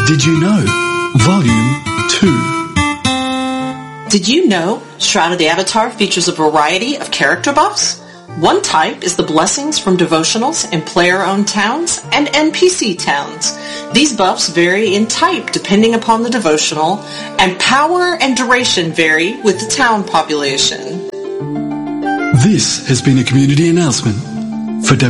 Did you know? Volume 2. Did you know Shroud of the Avatar features a variety of character buffs? One type is the blessings from devotionals in player-owned towns and NPC towns. These buffs vary in type depending upon the devotional, and power and duration vary with the town population. This has been a community announcement for